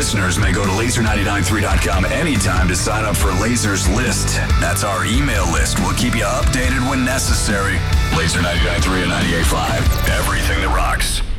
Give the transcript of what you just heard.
listeners may go to laser993.com anytime to sign up for Laser's List. That's our email list. We'll keep you updated when necessary. Laser 99.3 and 98.5. Everything that rocks.